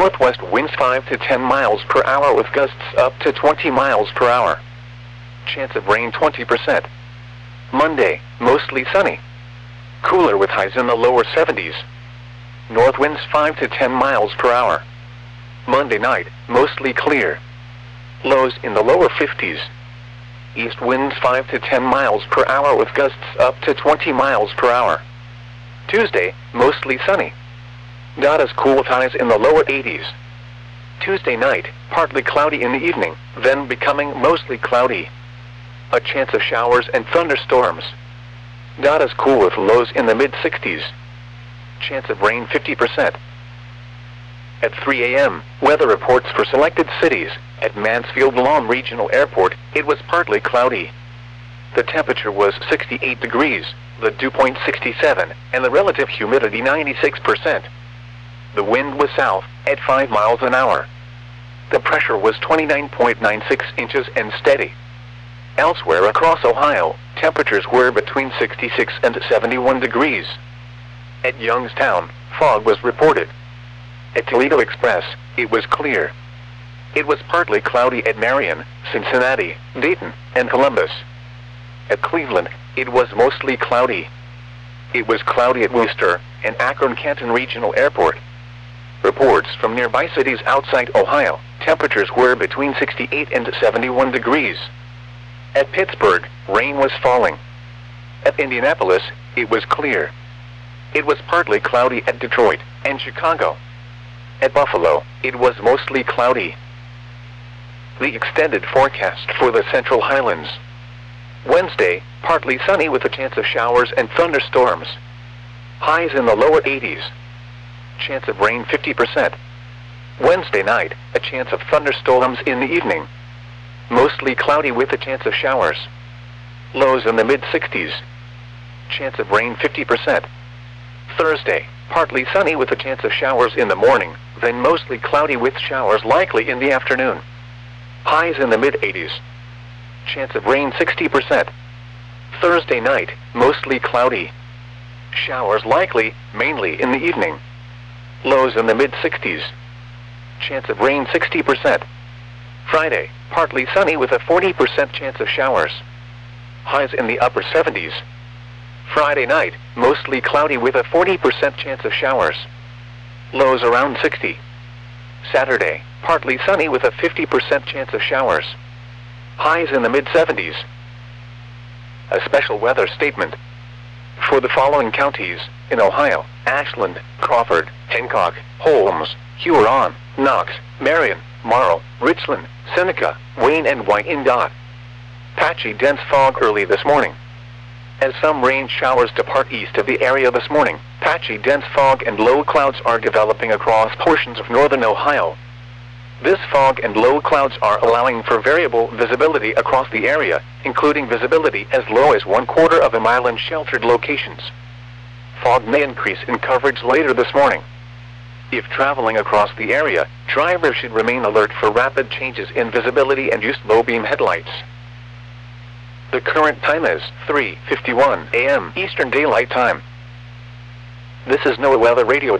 Northwest winds 5 to 10 miles per hour with gusts up to 20 miles per hour. Chance of rain 20%. Monday, mostly sunny. Cooler with highs in the lower 70s. North winds 5 to 10 miles per hour. Monday night, mostly clear. Lows in the lower 50s. East winds 5 to 10 miles per hour with gusts up to 20 miles per hour. Tuesday, mostly sunny. Not as cool with highs in the lower 80s. Tuesday night, partly cloudy in the evening, then becoming mostly cloudy. A chance of showers and thunderstorms. Not as cool with lows in the mid-60s. Chance of rain 50%. At 3 a.m., weather reports for selected cities. At Mansfield Lawn Regional Airport, it was partly cloudy. The temperature was 68 degrees, the dew point 67, and the relative humidity 96%. The wind was south, at 5 miles an hour. The pressure was 29.96 inches and steady. Elsewhere across Ohio, temperatures were between 66 and 71 degrees. At Youngstown, fog was reported. At Toledo Express, it was clear. It was partly cloudy at Marion, Cincinnati, Dayton, and Columbus. At Cleveland, it was mostly cloudy. It was cloudy at Worcester and Akron-Canton Regional Airport. Reports from nearby cities outside Ohio, temperatures were between 68 and 71 degrees. At Pittsburgh, rain was falling. At Indianapolis, it was clear. It was partly cloudy at Detroit and Chicago. At Buffalo, it was mostly cloudy. The extended forecast for the Central Highlands. Wednesday, partly sunny with a chance of showers and thunderstorms. Highs in the lower 80s. Chance of rain 50%. Wednesday night, a chance of thunderstorms in the evening. Mostly cloudy with a chance of showers. Lows in the mid-60s. Chance of rain 50%. Thursday, partly sunny with a chance of showers in the morning, then mostly cloudy with showers likely in the afternoon. Highs in the mid-80s. Chance of rain 60%. Thursday night, mostly cloudy. Showers likely, mainly in the evening. Lows in the mid-60s. Chance of rain 60%. Friday, partly sunny with a 40% chance of showers. Highs in the upper 70s. Friday night, mostly cloudy with a 40% chance of showers. Lows around 60. Saturday, partly sunny with a 50% chance of showers. Highs in the mid-70s. A special weather statement. For the following counties, in Ohio: Ashland, Crawford, Hancock, Holmes, Huron, Knox, Marion, Morrow, Richland, Seneca, Wayne and Wyandotte. Patchy dense fog early this morning. As some rain showers depart east of the area this morning, patchy dense fog and low clouds are developing across portions of northern Ohio. This fog and low clouds are allowing for variable visibility across the area, including visibility as low as 1/4 of a mile in sheltered locations. Fog may increase in coverage later this morning. If traveling across the area, drivers should remain alert for rapid changes in visibility and use low-beam headlights. The current time is 3:51 a.m. Eastern Daylight Time. This is NOAA Weather Radio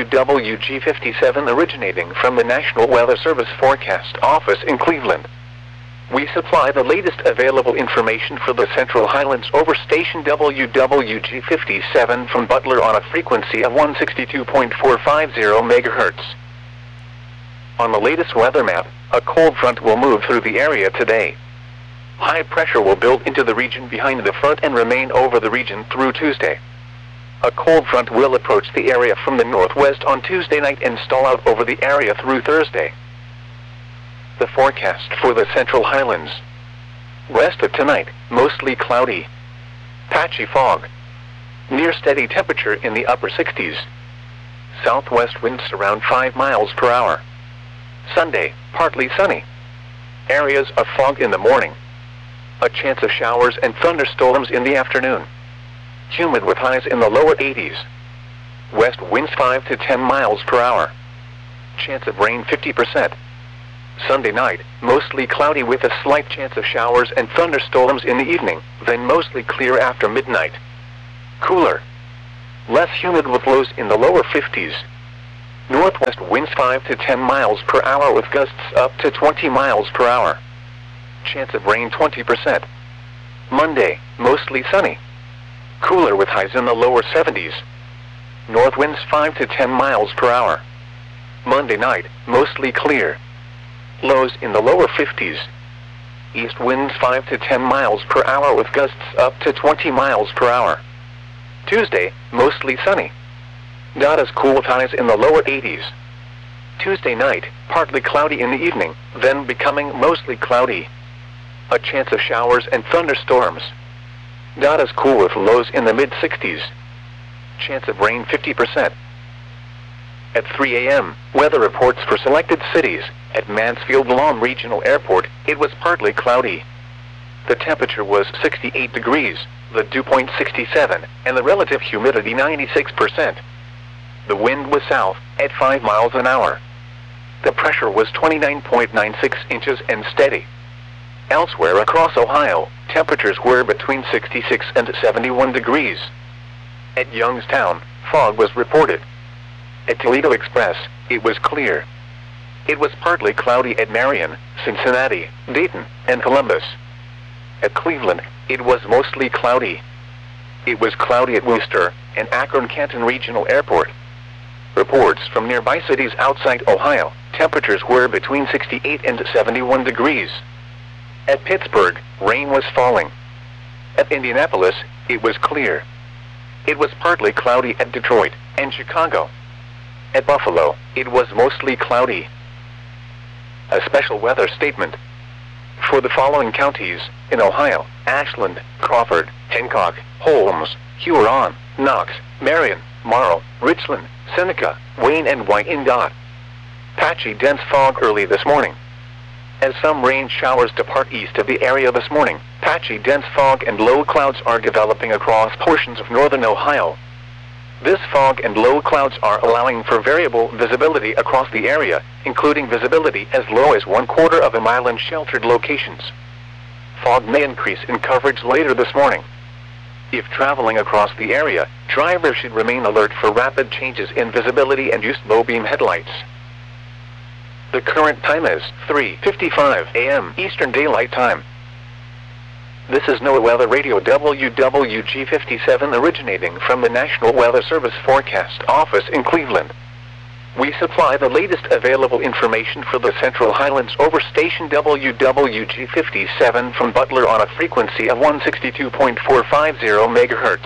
WWG57 originating from the National Weather Service Forecast Office in Cleveland. We supply the latest available information for the Central Highlands over station WWG57 from Butler on a frequency of 162.450 MHz. On the latest weather map, a cold front will move through the area today. High pressure will build into the region behind the front and remain over the region through Tuesday. A cold front will approach the area from the northwest on Tuesday night and stall out over the area through Thursday. The forecast for the Central Highlands. West of tonight, mostly cloudy. Patchy fog. Near steady temperature in the upper 60s. Southwest winds around 5 miles per hour. Sunday, partly sunny. Areas of fog in the morning. A chance of showers and thunderstorms in the afternoon. Humid with highs in the lower 80s. West winds 5 to 10 miles per hour. Chance of rain 50%. Sunday night, mostly cloudy with a slight chance of showers and thunderstorms in the evening, then mostly clear after midnight. Cooler. Less humid with lows in the lower 50s. Northwest winds 5 to 10 miles per hour with gusts up to 20 miles per hour. Chance of rain 20%. Monday, mostly sunny. Cooler with highs in the lower 70s. North winds 5 to 10 miles per hour. Monday night, mostly clear. Lows in the lower 50s. East winds 5 to 10 miles per hour with gusts up to 20 miles per hour. Tuesday, mostly sunny. Not as cool with highs in the lower 80s. Tuesday night, partly cloudy in the evening, then becoming mostly cloudy. A chance of showers and thunderstorms. Not as cool with lows in the mid-60s. Chance of rain 50%. At 3 a.m., weather reports for selected cities. At Mansfield Lawn Regional Airport, it was partly cloudy. The temperature was 68 degrees, the dew point 67, and the relative humidity 96%. The wind was south, at 5 miles an hour. The pressure was 29.96 inches and steady. Elsewhere across Ohio, temperatures were between 66 and 71 degrees. At Youngstown, fog was reported. At Toledo Express, it was clear. It was partly cloudy at Marion, Cincinnati, Dayton, and Columbus. At Cleveland, it was mostly cloudy. It was cloudy at Worcester and Akron-Canton Regional Airport. Reports from nearby cities outside Ohio, temperatures were between 68 and 71 degrees. At Pittsburgh, rain was falling. At Indianapolis, it was clear. It was partly cloudy at Detroit and Chicago. At Buffalo, it was mostly cloudy. A special weather statement. For the following counties, in Ohio: Ashland, Crawford, Hancock, Holmes, Huron, Knox, Marion, Morrow, Richland, Seneca, Wayne and Wyandotte. Patchy dense fog early this morning. As some rain showers depart east of the area this morning, patchy dense fog and low clouds are developing across portions of northern Ohio. This fog and low clouds are allowing for variable visibility across the area, including visibility as low as 1/4 of a mile in sheltered locations. Fog may increase in coverage later this morning. If traveling across the area, drivers should remain alert for rapid changes in visibility and use low-beam headlights. The current time is 3:55 a.m. Eastern Daylight Time. This is NOAA Weather Radio WWG57 originating from the National Weather Service Forecast Office in Cleveland. We supply the latest available information for the Central Highlands over station WWG57 from Butler on a frequency of 162.450 MHz.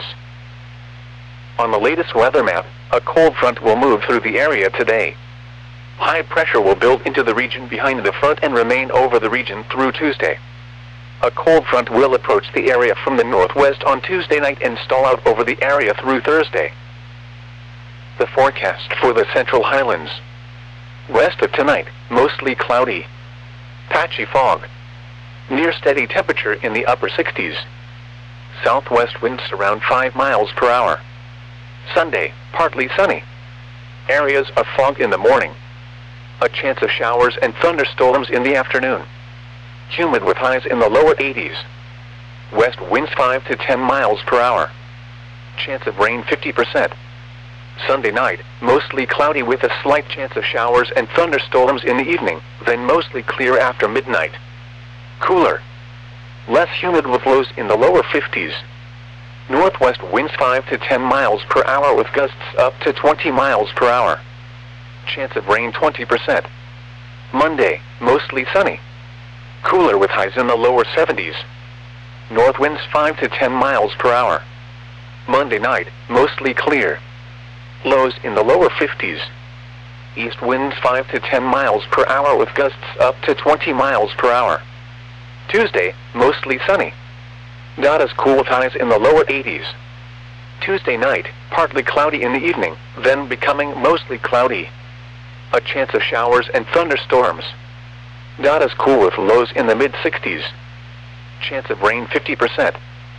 On the latest weather map, a cold front will move through the area today. High pressure will build into the region behind the front and remain over the region through Tuesday. A cold front will approach the area from the northwest on Tuesday night and stall out over the area through Thursday. The forecast for the Central Highlands. West of tonight, mostly cloudy. Patchy fog. Near steady temperature in the upper 60s. Southwest winds around 5 miles per hour. Sunday, partly sunny. Areas of fog in the morning. A chance of showers and thunderstorms in the afternoon. Humid with highs in the lower 80s. West winds 5 to 10 miles per hour. Chance of rain 50%. Sunday night, mostly cloudy with a slight chance of showers and thunderstorms in the evening, then mostly clear after midnight. Cooler. Less humid with lows in the lower 50s. Northwest winds 5 to 10 miles per hour with gusts up to 20 miles per hour. Chance of rain 20%. Monday, mostly sunny. Cooler with highs in the lower 70s. North winds 5 to 10 miles per hour. Monday night, mostly clear. Lows in the lower 50s. East winds 5 to 10 miles per hour with gusts up to 20 miles per hour. Tuesday, mostly sunny. Not as cool with highs in the lower 80s. Tuesday night, partly cloudy in the evening, then becoming mostly cloudy. A chance of showers and thunderstorms. Not as cool with lows in the mid-60s. Chance of rain 50%.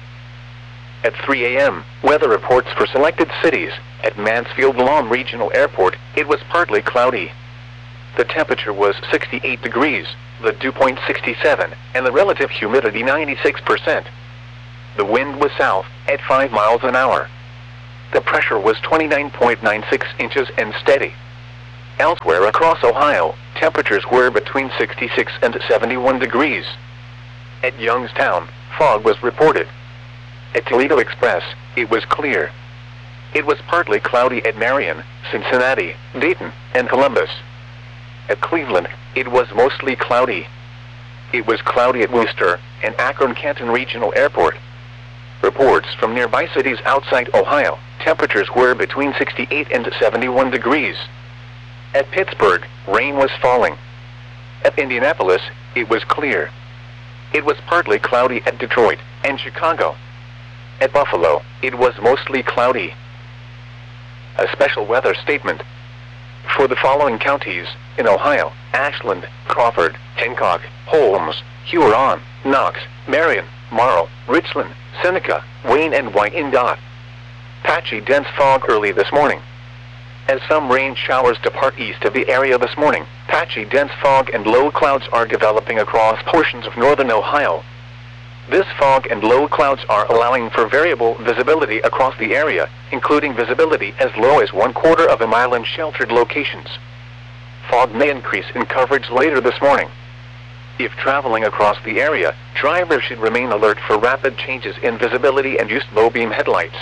At 3 a.m., weather reports for selected cities. At Mansfield Lawn Regional Airport, it was partly cloudy. The temperature was 68 degrees, the dew point 67, and the relative humidity 96%. The wind was south, at 5 miles an hour. The pressure was 29.96 inches and steady. Elsewhere across Ohio, temperatures were between 66 and 71 degrees. At Youngstown, fog was reported. At Toledo Express, it was clear. It was partly cloudy at Marion, Cincinnati, Dayton, and Columbus. At Cleveland, it was mostly cloudy. It was cloudy at Worcester and Akron-Canton Regional Airport. Reports from nearby cities outside Ohio, temperatures were between 68 and 71 degrees. At Pittsburgh, rain was falling. At Indianapolis, it was clear. It was partly cloudy at Detroit and Chicago. At Buffalo, it was mostly cloudy. A special weather statement. For the following counties in Ohio: Ashland, Crawford, Hancock, Holmes, Huron, Knox, Marion, Morrow, Richland, Seneca, Wayne, and Wyandotte. Patchy dense fog early this morning. As some rain showers depart east of the area this morning, patchy dense fog and low clouds are developing across portions of northern Ohio. This fog and low clouds are allowing for variable visibility across the area, including visibility as low as 1/4 of a mile in sheltered locations. Fog may increase in coverage later this morning. If traveling across the area, drivers should remain alert for rapid changes in visibility and use low-beam headlights.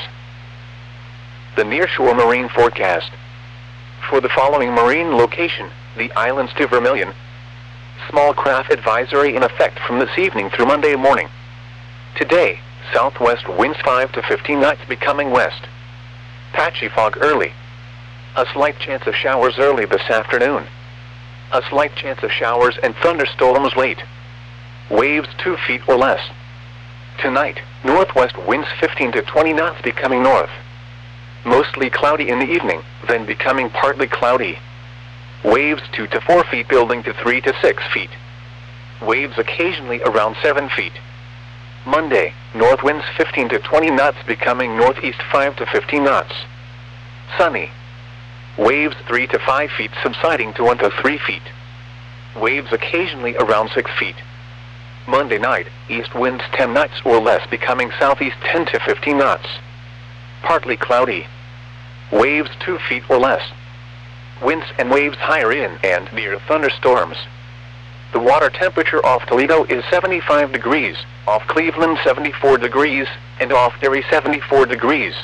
The nearshore marine forecast. For the following marine location, the islands to Vermilion. Small craft advisory in effect from this evening through Monday morning. Today, southwest winds 5 to 15 knots becoming west. Patchy fog early. A slight chance of showers early this afternoon. A slight chance of showers and thunderstorms late. Waves 2 feet or less. Tonight, northwest winds 15 to 20 knots becoming north. Mostly cloudy in the evening, then becoming partly cloudy. Waves 2 to 4 feet building to 3 to 6 feet. Waves occasionally around 7 feet. Monday, north winds 15 to 20 knots becoming northeast 5 to 15 knots. Sunny. Waves 3 to 5 feet subsiding to 1 to 3 feet. Waves occasionally around 6 feet. Monday night, east winds 10 knots or less becoming southeast 10 to 15 knots. Partly cloudy. Waves 2 feet or less. Winds and waves higher in and near thunderstorms. The water temperature off Toledo is 75 degrees, off Cleveland 74 degrees, and off Erie 74 degrees.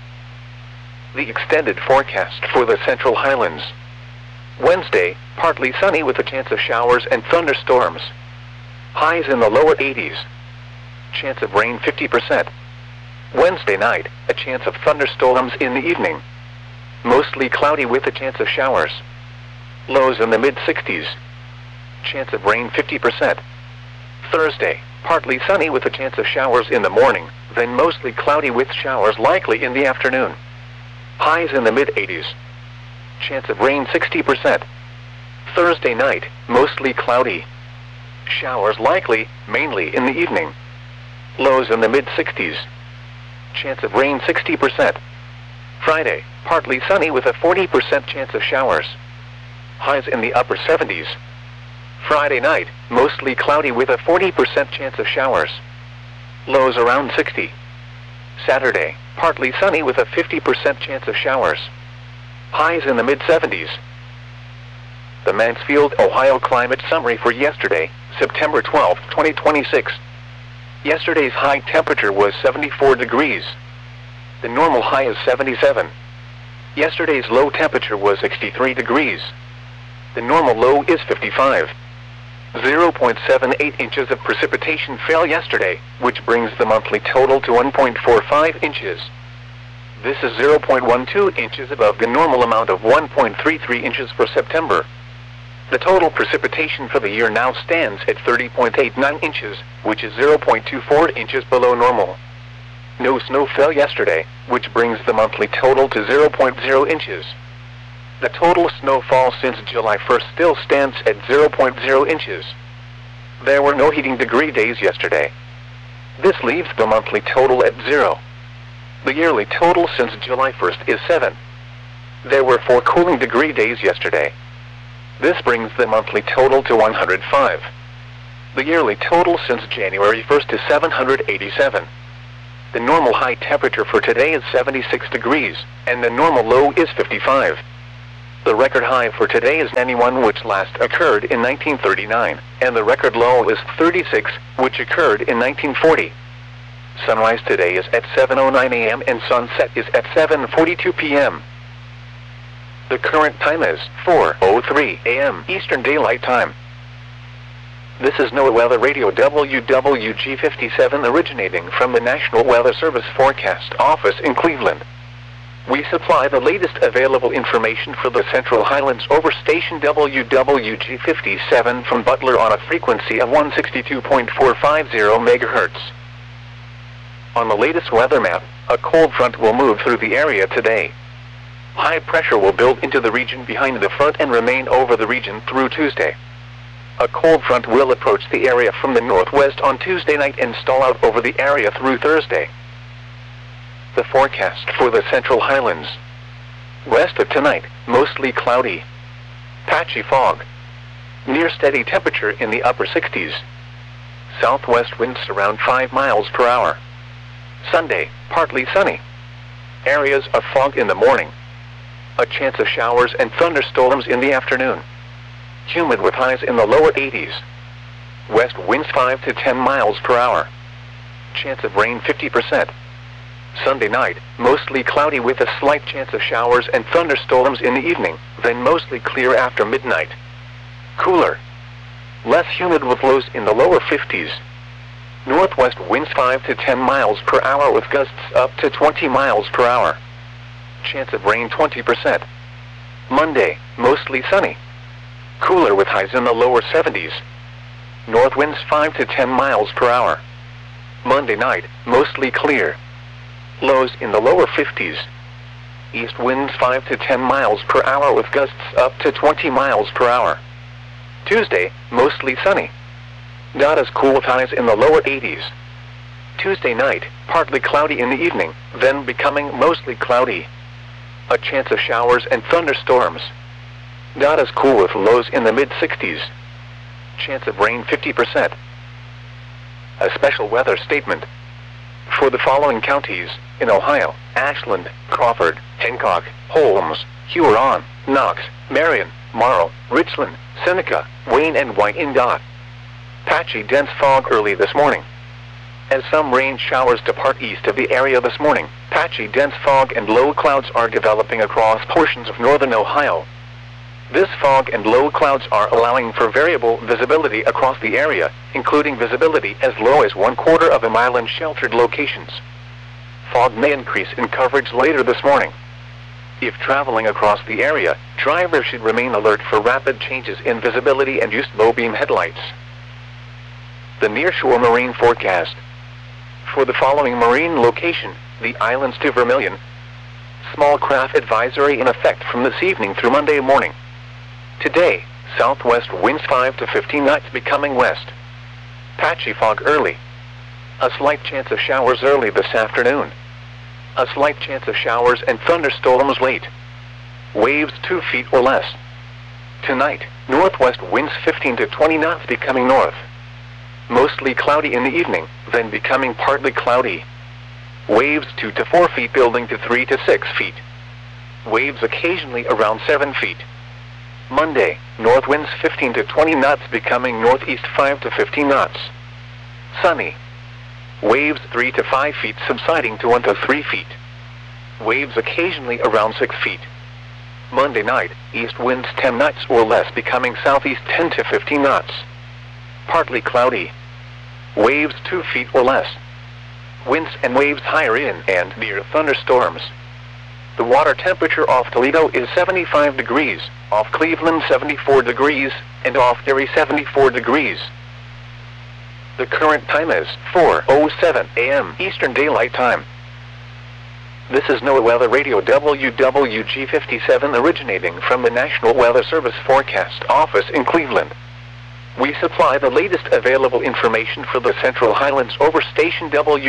The extended forecast for the Central Highlands. Wednesday, partly sunny with a chance of showers and thunderstorms. Highs in the lower 80s. Chance of rain 50%. Wednesday night, a chance of thunderstorms in the evening. Mostly cloudy with a chance of showers. Lows in the mid-60s. Chance of rain 50%. Thursday, partly sunny with a chance of showers in the morning, then mostly cloudy with showers likely in the afternoon. Highs in the mid-80s. Chance of rain 60%. Thursday night, mostly cloudy. Showers likely, mainly in the evening. Lows in the mid-60s. Chance of rain 60%. Friday, partly sunny with a 40% chance of showers. Highs in the upper 70s. Friday night, mostly cloudy with a 40% chance of showers. Lows around 60. Saturday, partly sunny with a 50% chance of showers. Highs in the mid-70s. The Mansfield, Ohio climate summary for yesterday, September 12, 2026. Yesterday's high temperature was 74 degrees. The normal high is 77. Yesterday's low temperature was 63 degrees. The normal low is 55. 0.78 inches of precipitation fell yesterday, which brings the monthly total to 1.45 inches. This is 0.12 inches above the normal amount of 1.33 inches for September. The total precipitation for the year now stands at 30.89 inches, which is 0.24 inches below normal. No snow fell yesterday, which brings the monthly total to 0.0 inches. The total snowfall since July 1st still stands at 0.0 inches. There were no heating degree days yesterday. This leaves the monthly total at 0. The yearly total since July 1st is 7. There were 4 cooling degree days yesterday. This brings the monthly total to 105. The yearly total since January 1st is 787. The normal high temperature for today is 76 degrees, and the normal low is 55. The record high for today is 91, which last occurred in 1939, and the record low is 36, which occurred in 1940. Sunrise today is at 7:09 a.m. and sunset is at 7:42 p.m. The current time is 4:03 a.m. Eastern Daylight Time. This is NOAA Weather Radio WWG57 originating from the National Weather Service Forecast Office in Cleveland. We supply the latest available information for the Central Highlands over station WWG57 from Butler on a frequency of 162.450 MHz. On the latest weather map, a cold front will move through the area today. High pressure will build into the region behind the front and remain over the region through Tuesday. A cold front will approach the area from the northwest on Tuesday night and stall out over the area through Thursday. The forecast for the Central Highlands. West of tonight, mostly cloudy. Patchy fog. Near steady temperature in the upper 60s. Southwest winds around 5 miles per hour. Sunday, partly sunny. Areas of fog in the morning. A chance of showers and thunderstorms in the afternoon. Humid with highs in the lower 80s. West winds 5 to 10 miles per hour. Chance of rain 50%. Sunday night, mostly cloudy with a slight chance of showers and thunderstorms in the evening, then mostly clear after midnight. Cooler. Less humid with lows in the lower 50s. Northwest winds 5 to 10 miles per hour with gusts up to 20 miles per hour. Chance of rain 20%. Monday, mostly sunny. Cooler with highs in the lower 70s. North winds 5 to 10 miles per hour. Monday night, mostly clear. Lows in the lower 50s. East winds 5 to 10 miles per hour with gusts up to 20 miles per hour. Tuesday, mostly sunny. Not as cool with highs in the lower 80s. Tuesday night, partly cloudy in the evening, then becoming mostly cloudy. A chance of showers and thunderstorms. Not as cool with lows in the mid-60s. Chance of rain 50%. A special weather statement. For the following counties, in Ohio: Ashland, Crawford, Hancock, Holmes, Huron, Knox, Marion, Morrow, Richland, Seneca, Wayne and Wyandotte. Patchy dense fog early this morning. As some rain showers depart east of the area this morning, patchy dense fog and low clouds are developing across portions of northern Ohio. This fog and low clouds are allowing for variable visibility across the area, including visibility as low as 1/4 of a mile in sheltered locations. Fog may increase in coverage later this morning. If traveling across the area, drivers should remain alert for rapid changes in visibility and use low beam headlights. The nearshore marine forecast. For the following marine location, the islands to Vermilion. Small craft advisory in effect from this evening through Monday morning. Today, southwest winds 5 to 15 knots becoming west. Patchy fog early. A slight chance of showers early this afternoon. A slight chance of showers and thunderstorms late. Waves 2 feet or less. Tonight, northwest winds 15 to 20 knots becoming north. Mostly cloudy in the evening, then becoming partly cloudy. Waves 2 to 4 feet building to 3 to 6 feet. Waves occasionally around 7 feet. Monday, north winds 15 to 20 knots becoming northeast 5 to 15 knots. Sunny. Waves 3 to 5 feet subsiding to 1 to 3 feet. Waves occasionally around 6 feet. Monday night, east winds 10 knots or less becoming southeast 10 to 15 knots. Partly cloudy. Waves 2 feet or less. Winds and waves higher in and near thunderstorms. The water temperature off Toledo is 75 degrees, off Cleveland 74 degrees, and off Erie 74 degrees. The current time is 4:07 a.m. Eastern Daylight Time. This is NOAA Weather Radio WWG57 originating from the National Weather Service Forecast Office in Cleveland. We supply the latest available information for the Central Highlands over station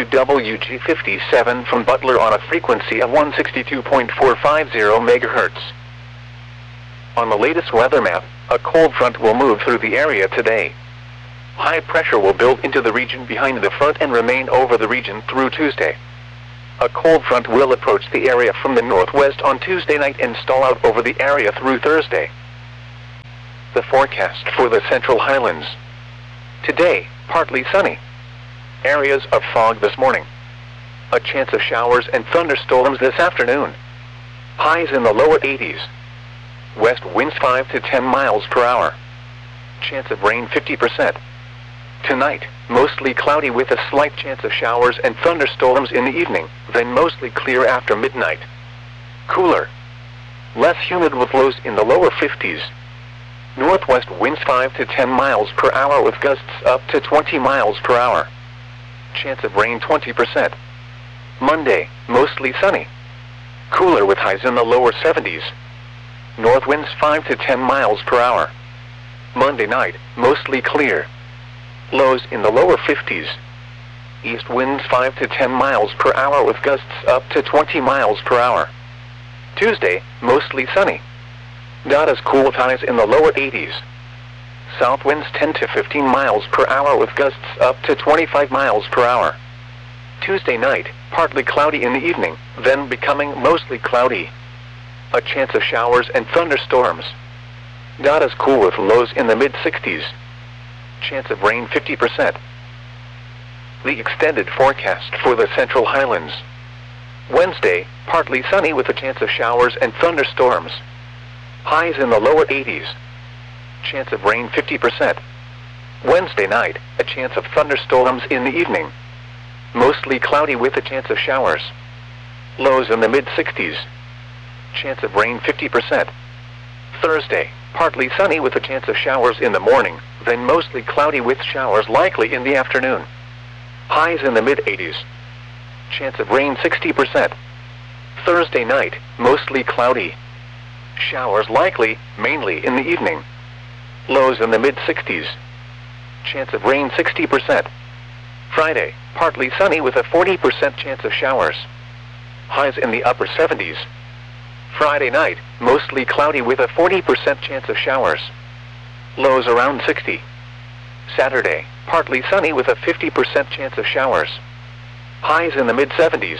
WWG57 from Butler on a frequency of 162.450 MHz. On the latest weather map, a cold front will move through the area today. High pressure will build into the region behind the front and remain over the region through Tuesday. A cold front will approach the area from the northwest on Tuesday night and stall out over the area through Thursday. The forecast for the Central Highlands. Today, partly sunny. Areas of fog this morning. A chance of showers and thunderstorms this afternoon. Highs in the lower 80s. West winds 5 to 10 miles per hour. Chance of rain 50%. Tonight, mostly cloudy with a slight chance of showers and thunderstorms in the evening, then mostly clear after midnight. Cooler. Less humid with lows in the lower 50s. Northwest winds 5 to 10 miles per hour with gusts up to 20 miles per hour. Chance of rain 20%. Monday, mostly sunny. Cooler with highs in the lower 70s. North winds 5 to 10 miles per hour. Monday night, mostly clear. Lows in the lower 50s. East winds 5 to 10 miles per hour with gusts up to 20 miles per hour. Tuesday, mostly sunny. Not as cool with highs in the lower 80s. South winds 10 to 15 miles per hour with gusts up to 25 miles per hour. Tuesday night, partly cloudy in the evening, then becoming mostly cloudy. A chance of showers and thunderstorms. Not as cool with lows in the mid-60s. Chance of rain 50%. The extended forecast for the Central Highlands. Wednesday, partly sunny with a chance of showers and thunderstorms. Highs in the lower 80s. Chance of rain 50%. Wednesday night, a chance of thunderstorms in the evening. Mostly cloudy with a chance of showers. Lows in the mid-60s. Chance of rain 50%. Thursday, partly sunny with a chance of showers in the morning, then mostly cloudy with showers likely in the afternoon. Highs in the mid-80s. Chance of rain 60%. Thursday night, mostly cloudy. Showers likely, mainly in the evening. Lows in the mid-60s. Chance of rain 60%. Friday, partly sunny with a 40% chance of showers. Highs in the upper 70s. Friday night, mostly cloudy with a 40% chance of showers. Lows around 60. Saturday, partly sunny with a 50% chance of showers. Highs in the mid-70s.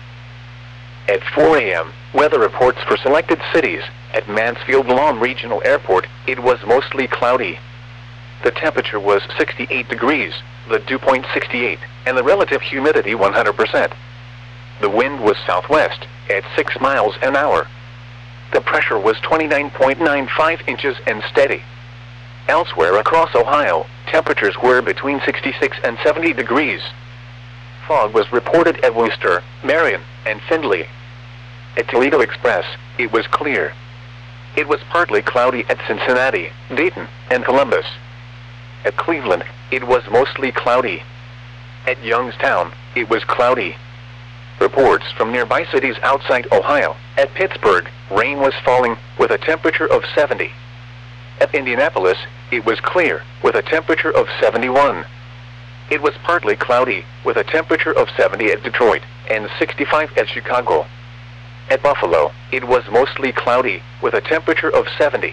At 4 a.m., weather reports for selected cities. At Mansfield Lawn Regional Airport, it was mostly cloudy. The temperature was 68 degrees, the dew point 68, and the relative humidity 100%. The wind was southwest, at 6 miles an hour. The pressure was 29.95 inches and steady. Elsewhere across Ohio, temperatures were between 66 and 70 degrees. Fog was reported at Worcester, Marion, and Findlay. At Toledo Express, it was clear. It was partly cloudy at Cincinnati, Dayton, and Columbus. At Cleveland, it was mostly cloudy. At Youngstown, it was cloudy. Reports from nearby cities outside Ohio. At Pittsburgh, rain was falling with a temperature of 70. At Indianapolis, it was clear with a temperature of 71. It was partly cloudy with a temperature of 70 at Detroit and 65 at Chicago. At Buffalo, it was mostly cloudy with a temperature of 70.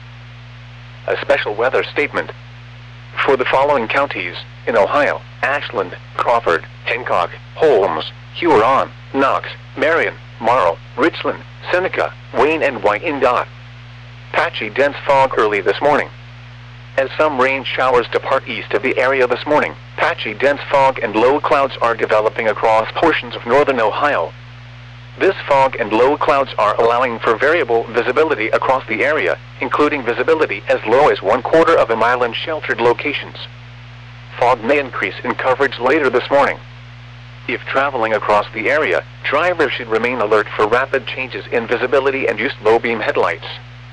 A special weather statement. For the following counties in Ohio: Ashland, Crawford, Hancock, Holmes, Huron, Knox, Marion, Morrow, Richland, Seneca, Wayne, and Wyandotte. Patchy dense fog early this morning. As some rain showers depart east of the area this morning, patchy dense fog and low clouds are developing across portions of northern Ohio. This fog and low clouds are allowing for variable visibility across the area, including visibility as low as 1/4 of a mile in sheltered locations. Fog may increase in coverage later this morning. If traveling across the area, drivers should remain alert for rapid changes in visibility and use low-beam headlights.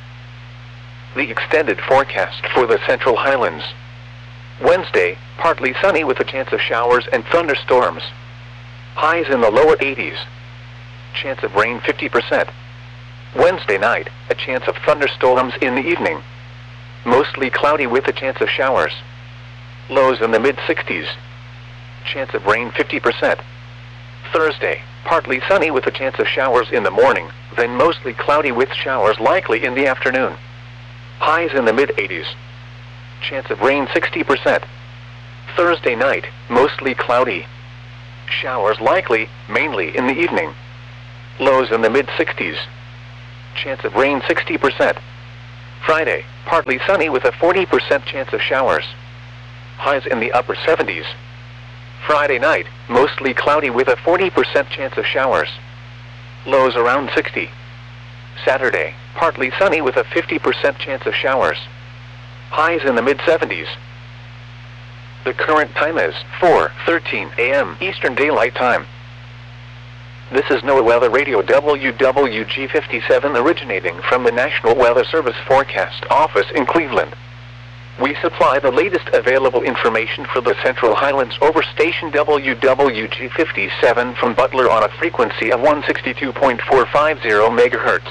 The extended forecast for the Central Highlands. Wednesday, partly sunny with a chance of showers and thunderstorms. Highs in the lower 80s. Chance of rain 50%. Wednesday night, a chance of thunderstorms in the evening. Mostly cloudy with a chance of showers. Lows in the mid-60s. Chance of rain 50%. Thursday, partly sunny with a chance of showers in the morning, then mostly cloudy with showers likely in the afternoon. Highs in the mid-80s. Chance of rain 60%. Thursday night, mostly cloudy. Showers likely, mainly in the evening. Lows in the mid-60s. Chance of rain 60%. Friday, partly sunny with a 40% chance of showers. Highs in the upper 70s. Friday night, mostly cloudy with a 40% chance of showers. Lows around 60. Saturday, partly sunny with a 50% chance of showers. Highs in the mid-70s. The current time is 4:13 a.m. Eastern Daylight Time. This is NOAA Weather Radio WWG57 originating from the National Weather Service Forecast Office in Cleveland. We supply the latest available information for the Central Highlands over station WWG57 from Butler on a frequency of 162.450 MHz.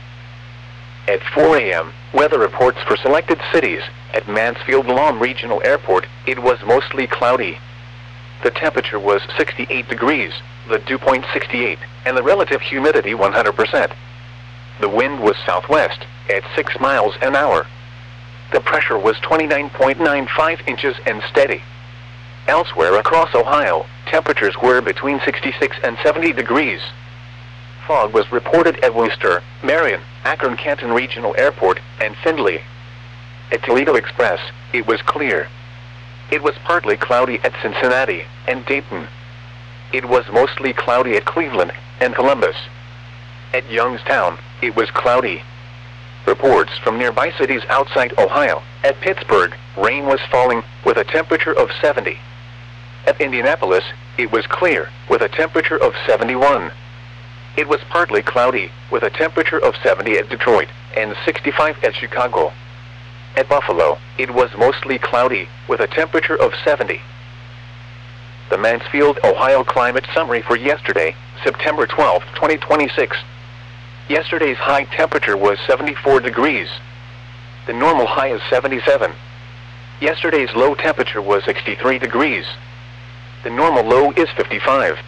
At 4 a.m., weather reports for selected cities. At Mansfield-Lom Regional Airport, it was mostly cloudy. The temperature was 68 degrees, the dew point 68, and the relative humidity 100%. The wind was southwest, at 6 miles an hour. The pressure was 29.95 inches and steady. Elsewhere across Ohio, temperatures were between 66 and 70 degrees. Fog was reported at Worcester, Marion, Akron-Canton Regional Airport, and Findlay. At Toledo Express, it was clear. It was partly cloudy at Cincinnati and Dayton. It was mostly cloudy at Cleveland and Columbus. At Youngstown, it was cloudy. Reports from nearby cities outside Ohio. At Pittsburgh, rain was falling with a temperature of 70. At Indianapolis, it was clear with a temperature of 71. It was partly cloudy with a temperature of 70 at Detroit and 65 at Chicago. At Buffalo, it was mostly cloudy with a temperature of 70. The Mansfield, Ohio climate summary for yesterday, September 12, 2026. Yesterday's high temperature was 74 degrees. The normal high is 77. Yesterday's low temperature was 63 degrees. The normal low is 55.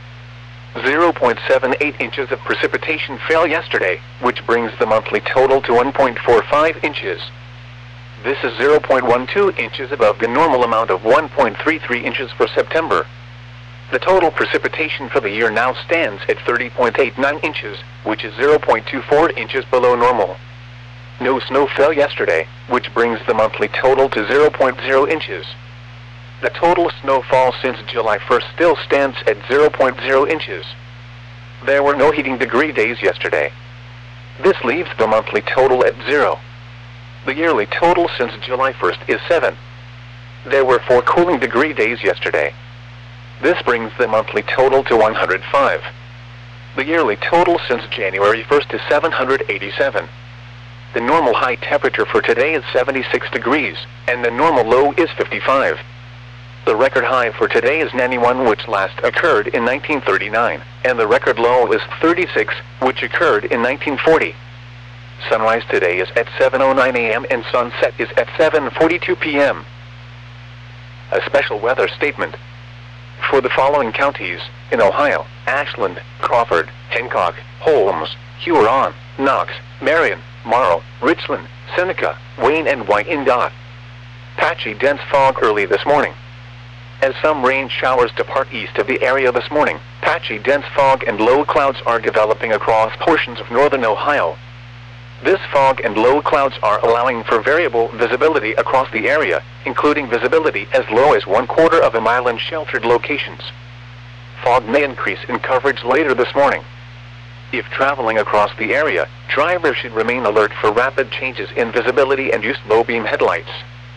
0.78 inches of precipitation fell yesterday, which brings the monthly total to 1.45 inches. This is 0.12 inches above the normal amount of 1.33 inches for September. The total precipitation for the year now stands at 30.89 inches, which is 0.24 inches below normal. No snow fell yesterday, which brings the monthly total to 0.0 inches. The total snowfall since July 1st still stands at 0.0 inches. There were no heating degree days yesterday. This leaves the monthly total at 0. The yearly total since July 1st is 7. There were 4 cooling degree days yesterday. This brings the monthly total to 105. The yearly total since January 1st is 787. The normal high temperature for today is 76 degrees, and the normal low is 55. The record high for today is 91, which last occurred in 1939, and the record low is 36, which occurred in 1940. Sunrise today is at 7:09 a.m. and sunset is at 7:42 p.m. A special weather statement. For the following counties, in Ohio: Ashland, Crawford, Hancock, Holmes, Huron, Knox, Marion, Morrow, Richland, Seneca, Wayne and Wyandotte. Patchy dense fog early this morning. As some rain showers depart east of the area this morning, patchy dense fog and low clouds are developing across portions of northern Ohio. This fog and low clouds are allowing for variable visibility across the area, including visibility as low as 1/4 of a mile in sheltered locations. Fog may increase in coverage later this morning. If traveling across the area, drivers should remain alert for rapid changes in visibility and use low-beam headlights.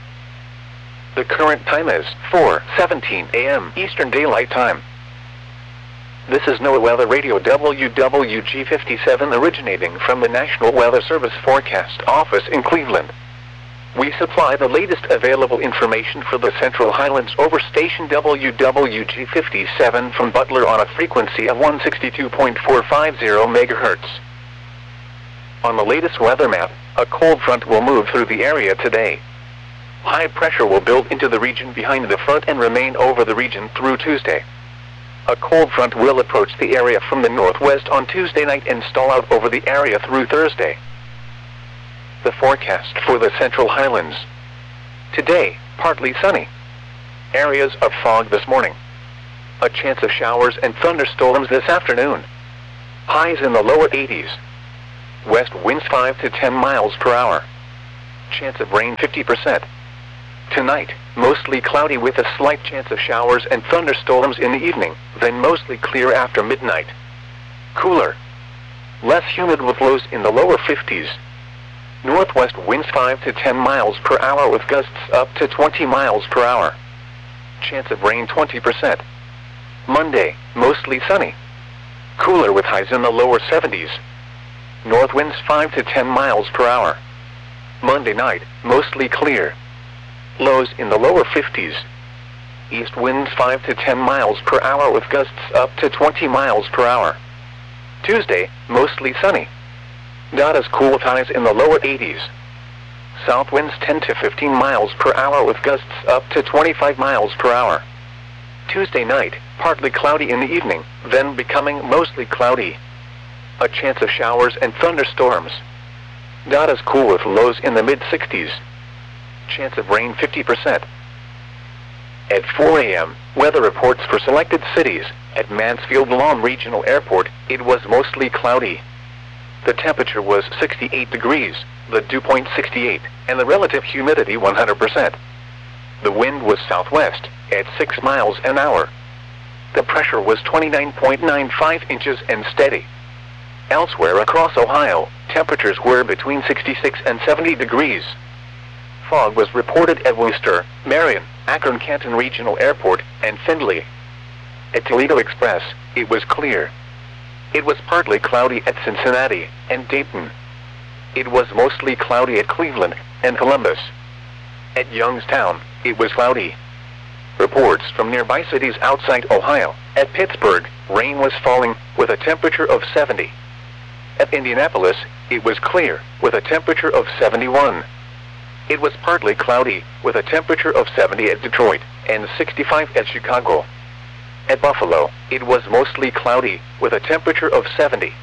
The current time is 4:17 a.m. Eastern Daylight Time. This is NOAA Weather Radio WWG57 originating from the National Weather Service Forecast Office in Cleveland. We supply the latest available information for the Central Highlands over station WWG57 from Butler on a frequency of 162.450 MHz. On the latest weather map, a cold front will move through the area today. High pressure will build into the region behind the front and remain over the region through Tuesday. A cold front will approach the area from the northwest on Tuesday night and stall out over the area through Thursday. The forecast for the Central Highlands. Today, partly sunny. Areas of fog this morning. A chance of showers and thunderstorms this afternoon. Highs in the lower 80s. West winds 5 to 10 miles per hour. Chance of rain 50%. Tonight, mostly cloudy with a slight chance of showers and thunderstorms in the evening, then mostly clear after midnight. Cooler. Less humid with lows in the lower 50s. Northwest winds 5 to 10 miles per hour with gusts up to 20 miles per hour. Chance of rain 20%. Monday, mostly sunny. Cooler with highs in the lower 70s. North winds 5 to 10 miles per hour. Monday night, mostly clear. Lows in the lower 50s. East winds 5 to 10 miles per hour with gusts up to 20 miles per hour. Tuesday, mostly sunny. Not as cool with highs in the lower 80s. South winds 10 to 15 miles per hour with gusts up to 25 miles per hour. Tuesday night, partly cloudy in the evening, then becoming mostly cloudy. A chance of showers and thunderstorms. Not as cool with lows in the mid-60s. Chance of rain 50%. At 4 a.m., weather reports for selected cities. At Mansfield Lawn Regional Airport, it was mostly cloudy. The temperature was 68 degrees, the dew point 68, and the relative humidity 100%. The wind was southwest, at 6 miles an hour. The pressure was 29.95 inches and steady. Elsewhere across Ohio, temperatures were between 66 and 70 degrees. Fog was reported at Worcester, Marion, Akron-Canton Regional Airport, and Findlay. At Toledo Express, it was clear. It was partly cloudy at Cincinnati and Dayton. It was mostly cloudy at Cleveland and Columbus. At Youngstown, it was cloudy. Reports from nearby cities outside Ohio. At Pittsburgh, rain was falling with a temperature of 70. At Indianapolis, it was clear with a temperature of 71. It was partly cloudy with a temperature of 70 at Detroit and 65 at Chicago. At Buffalo, it was mostly cloudy with a temperature of 70.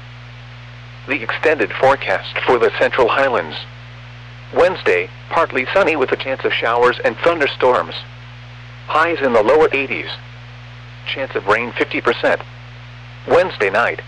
The extended forecast for the Central Highlands. Wednesday, partly sunny with a chance of showers and thunderstorms. Highs in the lower 80s. Chance of rain 50%. Wednesday night.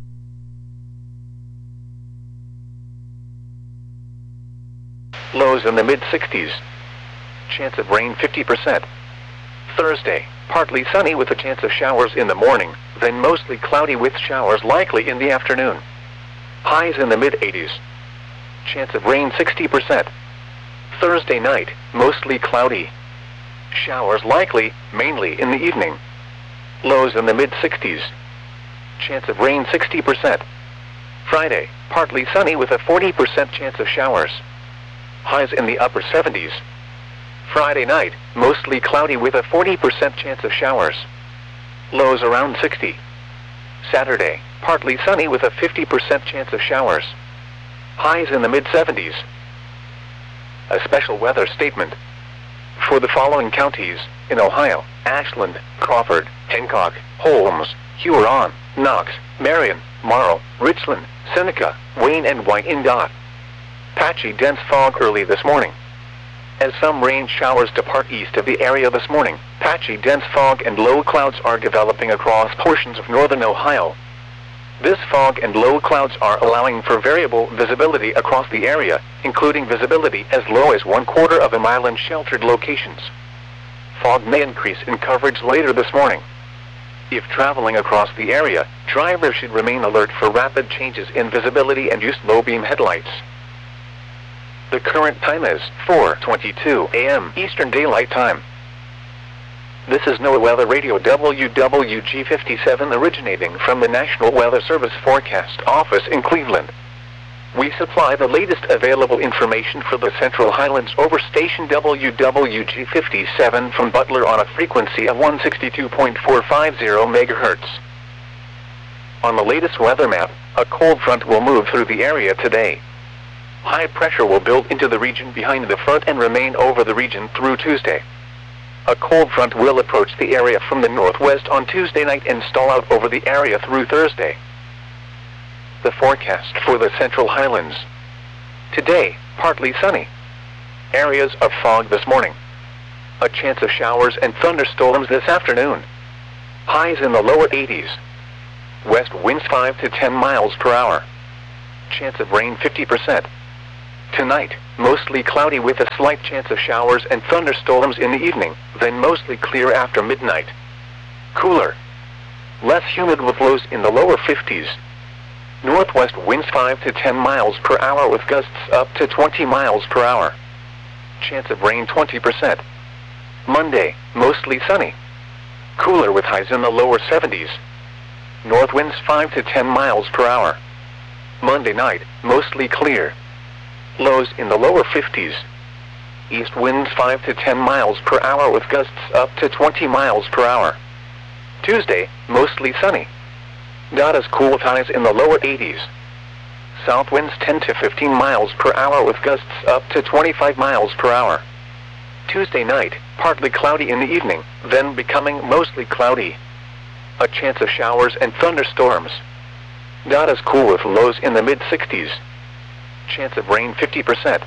Lows in the mid-60s. Chance of rain 50%. Thursday, partly sunny with a chance of showers in the morning, then mostly cloudy with showers likely in the afternoon. Highs in the mid-80s. Chance of rain 60%. Thursday night, mostly cloudy. Showers likely, mainly in the evening. Lows in the mid-60s. Chance of rain 60%. Friday, partly sunny with a 40% chance of showers. Highs in the upper 70s. Friday night, mostly cloudy with a 40% chance of showers. Lows around 60. Saturday, partly sunny with a 50% chance of showers. Highs in the mid-70s. A special weather statement. For the following counties, in Ohio: Ashland, Crawford, Hancock, Holmes, Huron, Knox, Marion, Morrow, Richland, Seneca, Wayne and Wyandotte. Patchy dense fog early this morning. As some rain showers depart east of the area this morning, patchy dense fog and low clouds are developing across portions of northern Ohio. This fog and low clouds are allowing for variable visibility across the area, including visibility as low as 1/4 of a mile in sheltered locations. Fog may increase in coverage later this morning. If traveling across the area, drivers should remain alert for rapid changes in visibility and use low-beam headlights. The current time is 4:22 a.m. Eastern Daylight Time. This is NOAA Weather Radio WWG57 originating from the National Weather Service Forecast Office in Cleveland. We supply the latest available information for the Central Highlands over station WWG57 from Butler on a frequency of 162.450 MHz. On the latest weather map, a cold front will move through the area today. High pressure will build into the region behind the front and remain over the region through Tuesday. A cold front will approach the area from the northwest on Tuesday night and stall out over the area through Thursday. The forecast for the Central Highlands. Today, partly sunny. Areas of fog this morning. A chance of showers and thunderstorms this afternoon. Highs in the lower 80s. West winds 5 to 10 miles per hour. Chance of rain 50%. Tonight, mostly cloudy with a slight chance of showers and thunderstorms in the evening, then mostly clear after midnight. Cooler. Less humid with lows in the lower 50s. Northwest winds 5 to 10 miles per hour with gusts up to 20 miles per hour. Chance of rain 20%. Monday, mostly sunny. Cooler with highs in the lower 70s. North winds 5 to 10 miles per hour. Monday night, mostly clear. Lows in the lower 50s. East winds 5 to 10 miles per hour with gusts up to 20 miles per hour. Tuesday, mostly sunny. Not as cool with highs in the lower 80s. South winds 10 to 15 miles per hour with gusts up to 25 miles per hour. Tuesday night, partly cloudy in the evening, then becoming mostly cloudy. A chance of showers and thunderstorms. Not as cool with lows in the mid-60s. Chance of rain 50%.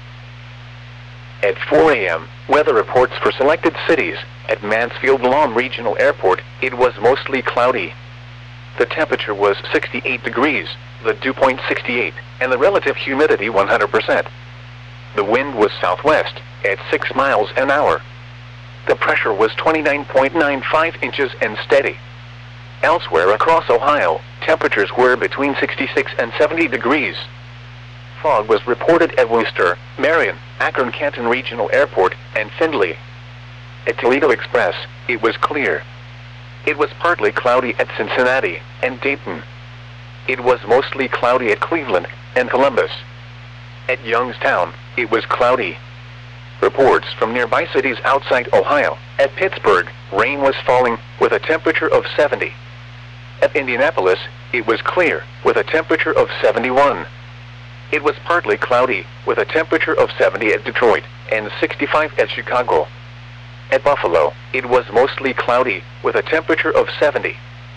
At 4 a.m., weather reports for selected cities. At Mansfield Lawn Regional Airport, it was mostly cloudy. The temperature was 68 degrees, the dew point 68, and the relative humidity 100%. The wind was southwest, at 6 miles an hour. The pressure was 29.95 inches and steady. Elsewhere across Ohio, temperatures were between 66 and 70 degrees. Fog was reported at Worcester, Marion, Akron-Canton Regional Airport, and Findlay. At Toledo Express, it was clear. It was partly cloudy at Cincinnati and Dayton. It was mostly cloudy at Cleveland and Columbus. At Youngstown, it was cloudy. Reports from nearby cities outside Ohio. At Pittsburgh, rain was falling with a temperature of 70. At Indianapolis, it was clear with a temperature of 71. It was partly cloudy with a temperature of 70 at Detroit and 65 at Chicago. At Buffalo, it was mostly cloudy with a temperature of 70.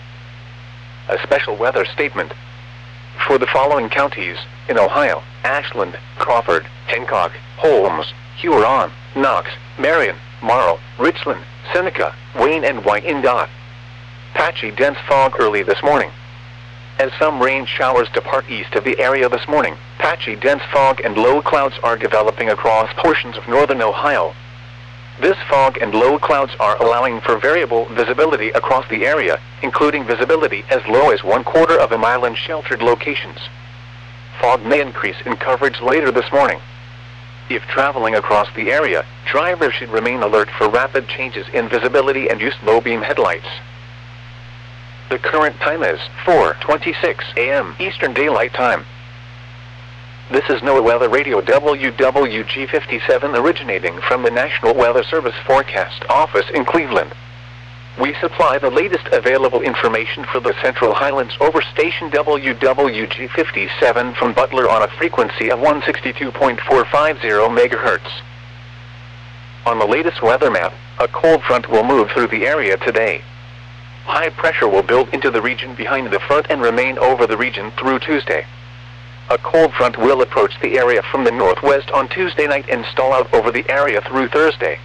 A special weather statement. For the following counties in Ohio: Ashland, Crawford, Hancock, Holmes, Huron, Knox, Marion, Morrow, Richland, Seneca, Wayne and Wyandotte. Patchy dense fog early this morning. As some rain showers depart east of the area this morning, patchy dense fog and low clouds are developing across portions of northern Ohio. This fog and low clouds are allowing for variable visibility across the area, including visibility as low as 1/4 of a mile in sheltered locations. Fog may increase in coverage later this morning. If traveling across the area, drivers should remain alert for rapid changes in visibility and use low-beam headlights. The current time is 4:26 a.m. Eastern Daylight Time. This is NOAA Weather Radio WWG57 originating from the National Weather Service Forecast Office in Cleveland. We supply the latest available information for the Central Highlands over station WWG57 from Butler on a frequency of 162.450 MHz. On the latest weather map, a cold front will move through the area today. High pressure will build into the region behind the front and remain over the region through Tuesday. A cold front will approach the area from the northwest on Tuesday night and stall out over the area through Thursday.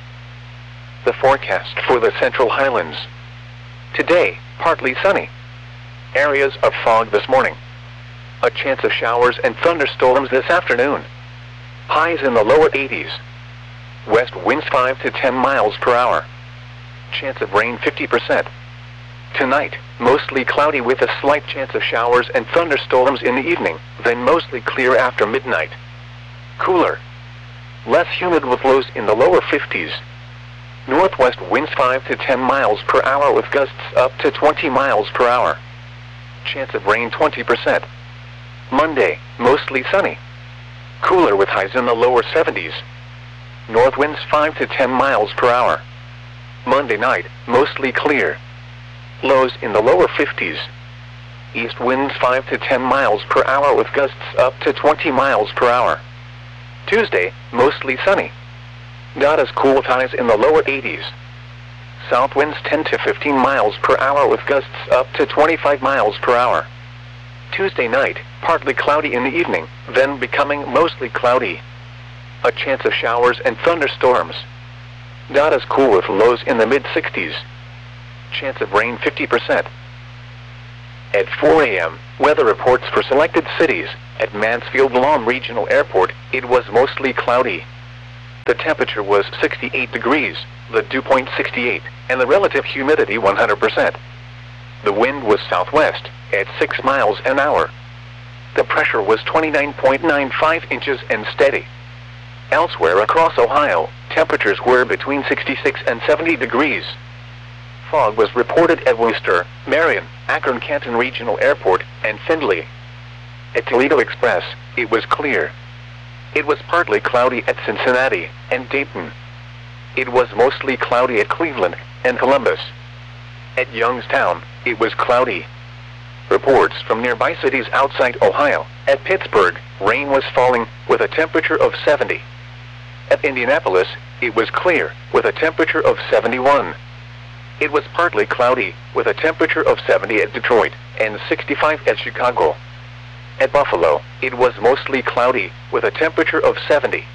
The forecast for the Central Highlands. Today, partly sunny. Areas of fog this morning. A chance of showers and thunderstorms this afternoon. Highs in the lower 80s. West winds 5 to 10 miles per hour. Chance of rain 50%. Tonight, mostly cloudy with a slight chance of showers and thunderstorms in the evening, then mostly clear after midnight. Cooler. Less humid with lows in the lower 50s. Northwest winds 5 to 10 miles per hour with gusts up to 20 miles per hour. Chance of rain 20%. Monday, mostly sunny. Cooler with highs in the lower 70s. North winds 5 to 10 miles per hour. Monday night, mostly clear. Lows in the lower 50s. East winds 5 to 10 miles per hour with gusts up to 20 miles per hour. Tuesday, mostly sunny. Not as cool with highs in the lower 80s. South winds 10 to 15 miles per hour with gusts up to 25 miles per hour. Tuesday night, partly cloudy in the evening, then becoming mostly cloudy. A chance of showers and thunderstorms. Not as cool with lows in the mid-60s. Chance of rain 50%. At 4 a.m., weather reports for selected cities. At Mansfield-Lom Regional Airport, it was mostly cloudy. The temperature was 68 degrees, the dew point 68, and the relative humidity 100%. The wind was southwest, at 6 miles an hour. The pressure was 29.95 inches and steady. Elsewhere across Ohio, temperatures were between 66 and 70 degrees. Fog was reported at Worcester, Marion, Akron-Canton Regional Airport, and Findlay. At Toledo Express, it was clear. It was partly cloudy at Cincinnati and Dayton. It was mostly cloudy at Cleveland and Columbus. At Youngstown, it was cloudy. Reports from nearby cities outside Ohio. At Pittsburgh, rain was falling with a temperature of 70. At Indianapolis, it was clear with a temperature of 71. It was partly cloudy with a temperature of 70 at Detroit and 65 at Chicago. At Buffalo, it was mostly cloudy with a temperature of 70.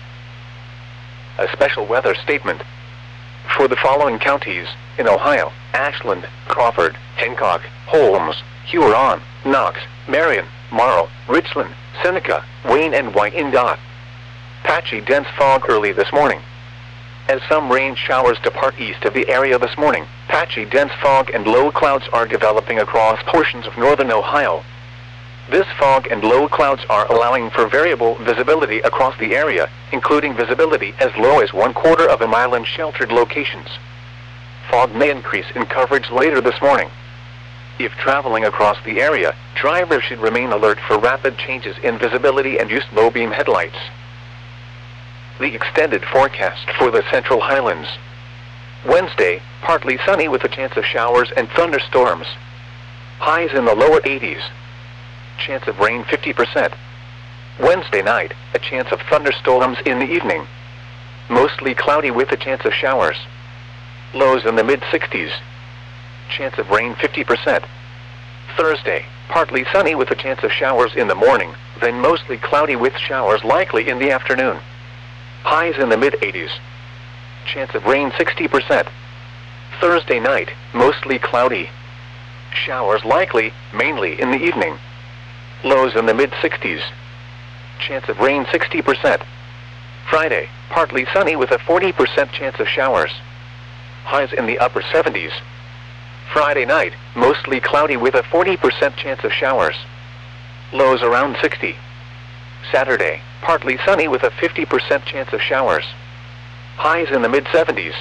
A special weather statement. For the following counties in Ohio: Ashland, Crawford, Hancock, Holmes, Huron, Knox, Marion, Morrow, Richland, Seneca, Wayne, and Wyandotte. Patchy dense fog early this morning. As some rain showers depart east of the area this morning, patchy dense fog and low clouds are developing across portions of northern Ohio. This fog and low clouds are allowing for variable visibility across the area, including visibility as low as 1/4 of a mile in sheltered locations. Fog may increase in coverage later this morning. If traveling across the area, drivers should remain alert for rapid changes in visibility and use low-beam headlights. The extended forecast for the Central Highlands. Wednesday, partly sunny with a chance of showers and thunderstorms. Highs in the lower 80s. Chance of rain 50%. Wednesday night, a chance of thunderstorms in the evening. Mostly cloudy with a chance of showers. Lows in the mid-60s. Chance of rain 50%. Thursday, partly sunny with a chance of showers in the morning, then mostly cloudy with showers likely in the afternoon. Highs in the mid-80s. Chance of rain 60%. Thursday night, mostly cloudy. Showers likely, mainly in the evening. Lows in the mid-60s. Chance of rain 60%. Friday, partly sunny with a 40% chance of showers. Highs in the upper 70s. Friday night, mostly cloudy with a 40% chance of showers. Lows around 60. Saturday, partly sunny with a 50% chance of showers. Highs in the mid-70s.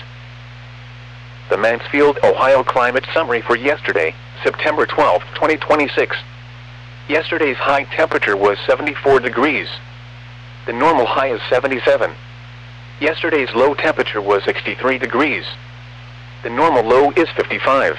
The Mansfield, Ohio climate summary for yesterday, September 12, 2026. Yesterday's high temperature was 74 degrees. The normal high is 77. Yesterday's low temperature was 63 degrees. The normal low is 55.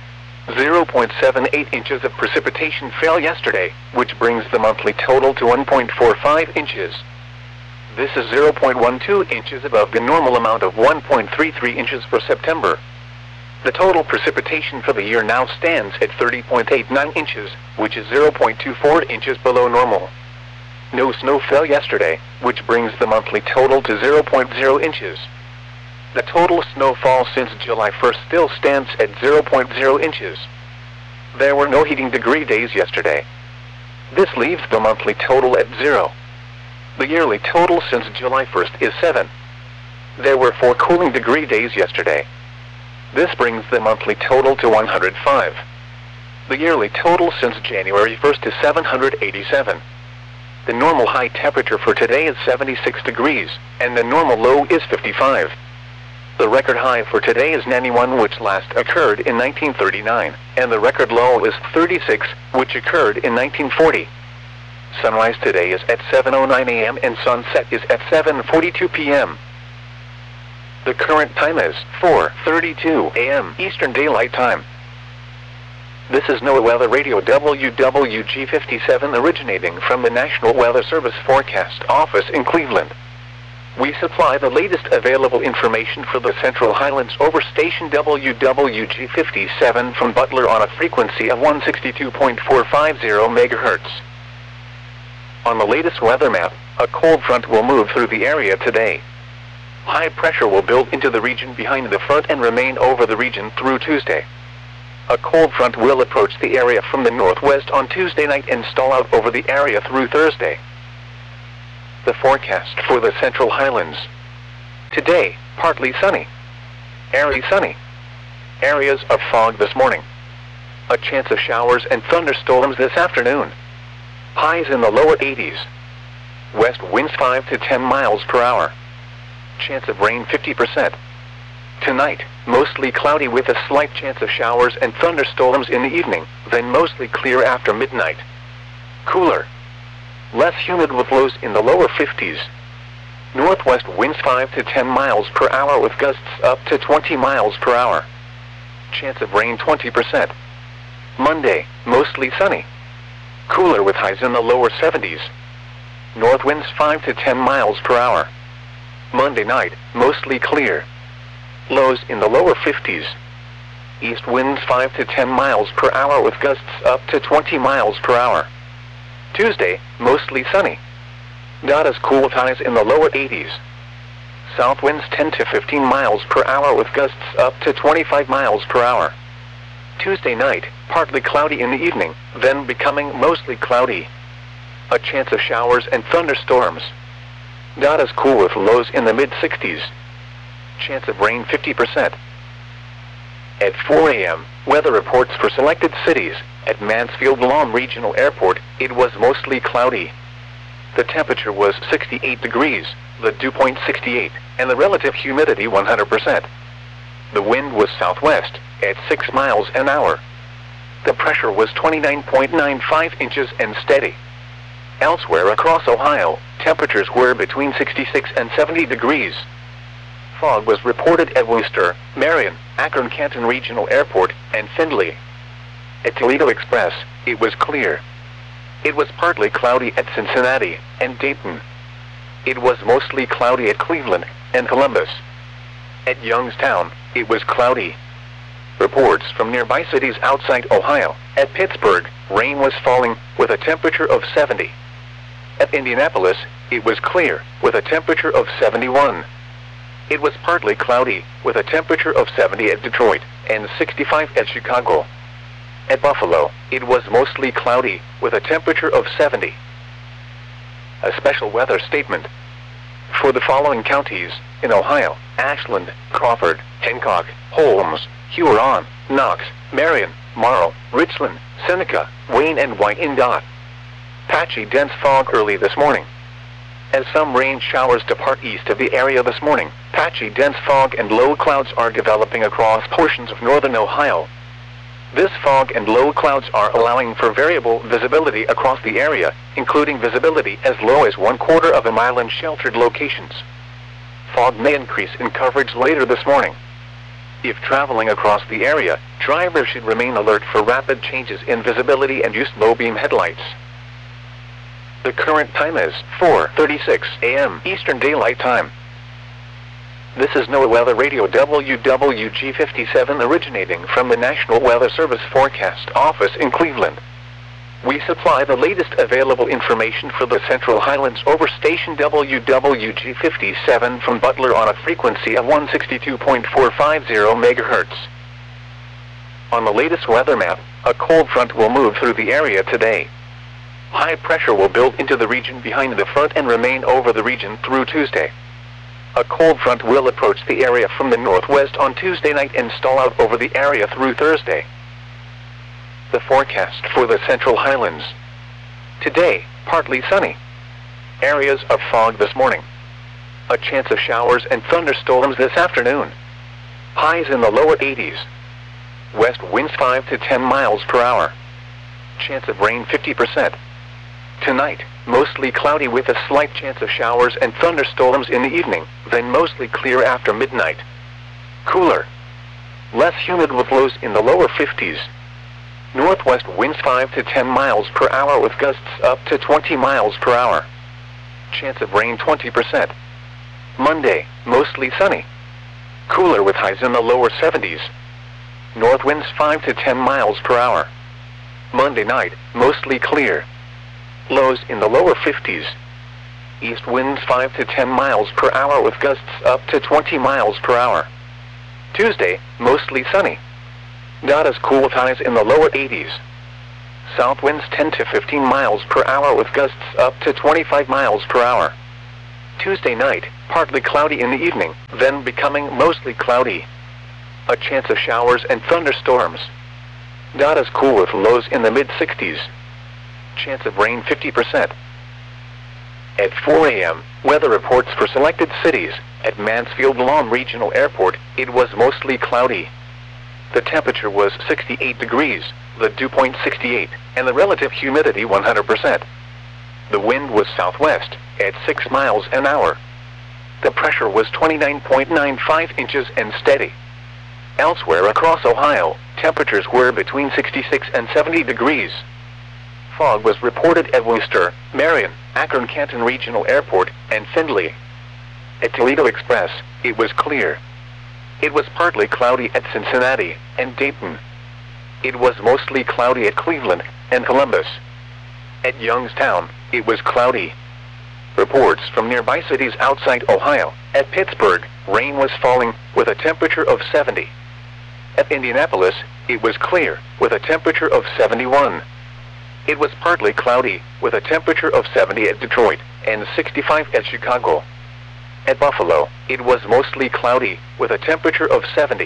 0.78 inches of precipitation fell yesterday, which brings the monthly total to 1.45 inches. This is 0.12 inches above the normal amount of 1.33 inches for September. The total precipitation for the year now stands at 30.89 inches, which is 0.24 inches below normal. No snow fell yesterday, which brings the monthly total to 0.0 inches. The total snowfall since July 1st still stands at 0.0 inches. There were no heating degree days yesterday. This leaves the monthly total at 0. The yearly total since July 1st is 7. There were 4 cooling degree days yesterday. This brings the monthly total to 105. The yearly total since January 1st is 787. The normal high temperature for today is 76 degrees, and the normal low is 55. The record high for today is 91, which last occurred in 1939, and the record low is 36, which occurred in 1940. Sunrise today is at 7:09 a.m. and sunset is at 7:42 p.m. The current time is 4:32 a.m. Eastern Daylight Time. This is NOAA Weather Radio WWG57 originating from the National Weather Service Forecast Office in Cleveland. We supply the latest available information for the Central Highlands over station WWG57 from Butler on a frequency of 162.450 MHz. On the latest weather map, a cold front will move through the area today. High pressure will build into the region behind the front and remain over the region through Tuesday. A cold front will approach the area from the northwest on Tuesday night and stall out over the area through Thursday. The forecast for the Central Highlands. Today, partly sunny. Airy sunny. Areas of fog this morning. A chance of showers and thunderstorms this afternoon. Highs in the lower 80s. West winds 5 to 10 miles per hour. Chance of rain 50%. Tonight, mostly cloudy with a slight chance of showers and thunderstorms in the evening, then mostly clear after midnight. Cooler. Less humid with lows in the lower 50s. Northwest winds 5 to 10 miles per hour with gusts up to 20 miles per hour. Chance of rain 20%. Monday, mostly sunny. Cooler with highs in the lower 70s. North winds 5 to 10 miles per hour. Monday night, mostly clear. Lows in the lower 50s. East winds 5 to 10 miles per hour with gusts up to 20 miles per hour. Tuesday, mostly sunny. Not as cool with highs in the lower 80s. South winds 10 to 15 miles per hour with gusts up to 25 miles per hour. Tuesday night, partly cloudy in the evening, then becoming mostly cloudy. A chance of showers and thunderstorms. Not as cool with lows in the mid-60s. Chance of rain 50%. At 4 a.m., weather reports for selected cities. At Mansfield Lawn Regional Airport, it was mostly cloudy. The temperature was 68 degrees, the dew point 68, and the relative humidity 100%. The wind was southwest, at 6 miles an hour. The pressure was 29.95 inches and steady. Elsewhere across Ohio, temperatures were between 66 and 70 degrees. Fog was reported at Worcester, Marion, Akron-Canton Regional Airport, and Findlay. At Toledo Express, it was clear. It was partly cloudy at Cincinnati and Dayton. It was mostly cloudy at Cleveland and Columbus. At Youngstown, it was cloudy. Reports from nearby cities outside Ohio. At Pittsburgh, rain was falling with a temperature of 70. At Indianapolis, it was clear with a temperature of 71. It was partly cloudy with a temperature of 70 at Detroit and 65 at Chicago. At Buffalo, it was mostly cloudy with a temperature of 70. A special weather statement. For the following counties in Ohio: Ashland, Crawford, Hancock, Holmes, Huron, Knox, Marion, Morrow, Richland, Seneca, Wayne and Wyandotte. Patchy dense fog early this morning. As some rain showers depart east of the area this morning, patchy dense fog and low clouds are developing across portions of northern Ohio. This fog and low clouds are allowing for variable visibility across the area, including visibility as low as 1/4 of a mile in sheltered locations. Fog may increase in coverage later this morning. If traveling across the area, drivers should remain alert for rapid changes in visibility and use low-beam headlights. The current time is 4:36 a.m. Eastern Daylight Time. This is NOAA Weather Radio WWG57 originating from the National Weather Service Forecast Office in Cleveland. We supply the latest available information for the Central Highlands over station WWG57 from Butler on a frequency of 162.450 MHz. On the latest weather map, a cold front will move through the area today. High pressure will build into the region behind the front and remain over the region through Tuesday. A cold front will approach the area from the northwest on Tuesday night and stall out over the area through Thursday. The forecast for the Central Highlands. Today, partly sunny. Areas of fog this morning. A chance of showers and thunderstorms this afternoon. Highs in the lower 80s. West winds 5 to 10 miles per hour. Chance of rain 50%. Tonight, mostly cloudy with a slight chance of showers and thunderstorms in the evening, then mostly clear after midnight. Cooler. Less humid with lows in the lower 50s. Northwest winds 5 to 10 miles per hour with gusts up to 20 miles per hour. Chance of rain 20%. Monday, mostly sunny. Cooler with highs in the lower 70s. North winds 5 to 10 miles per hour. Monday night, mostly clear. Lows in the lower 50s. East winds 5 to 10 miles per hour with gusts up to 20 miles per hour. Tuesday, mostly sunny. Not as cool with highs in the lower 80s. South winds 10 to 15 miles per hour with gusts up to 25 miles per hour. Tuesday night, partly cloudy in the evening, then becoming mostly cloudy. A chance of showers and thunderstorms. Not as cool with lows in the mid-60s. Chance of rain 50%. At 4 a.m., weather reports for selected cities. At Mansfield Lawn Regional Airport, it was mostly cloudy. The temperature was 68 degrees, the dew point 68, and the relative humidity 100%. The wind was southwest, at 6 miles an hour. The pressure was 29.95 inches and steady. Elsewhere across Ohio, temperatures were between 66 and 70 degrees. Fog was reported at Worcester, Marion, Akron-Canton Regional Airport, and Findlay. At Toledo Express, it was clear. It was partly cloudy at Cincinnati and Dayton. It was mostly cloudy at Cleveland and Columbus. At Youngstown, it was cloudy. Reports from nearby cities outside Ohio. At Pittsburgh, rain was falling with a temperature of 70. At Indianapolis, it was clear with a temperature of 71. It was partly cloudy with a temperature of 70 at Detroit and 65 at Chicago. At Buffalo, it was mostly cloudy with a temperature of 70.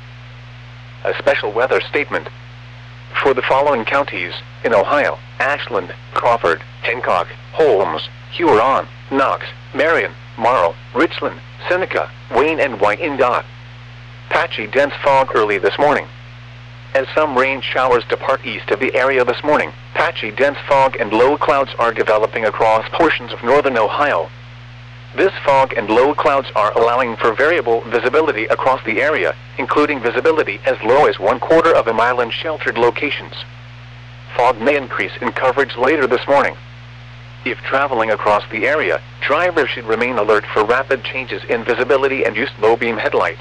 A special weather statement. For the following counties in Ohio: Ashland, Crawford, Hancock, Holmes, Huron, Knox, Marion, Morrow, Richland, Seneca, Wayne, and Wyandotte. Patchy dense fog early this morning. As some rain showers depart east of the area this morning, patchy dense fog and low clouds are developing across portions of northern Ohio. This fog and low clouds are allowing for variable visibility across the area, including visibility as low as 1/4 of a mile in sheltered locations. Fog may increase in coverage later this morning. If traveling across the area, drivers should remain alert for rapid changes in visibility and use low beam headlights.